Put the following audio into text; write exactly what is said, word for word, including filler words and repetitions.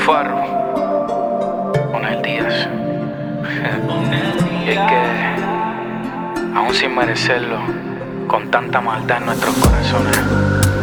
Farru, Onel Díaz. Y es que, aún sin merecerlo, con tanta maldad en nuestros corazones,